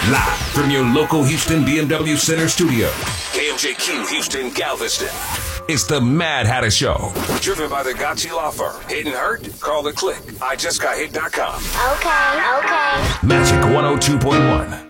Live from your local Houston BMW Center studio, KMJQ Houston Galveston. It's the Mad Hatter Show. Driven by the Gotchi Law Firm. Hit and hurt? Call the click. IJustGotHit.com. Okay. Magic 102.1.